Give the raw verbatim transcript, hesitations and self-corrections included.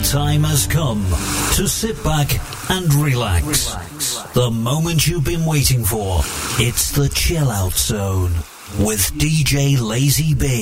time has come to sit back and relax. The moment you've been waiting for. It's the Chill Out Zone with D J Lazy B.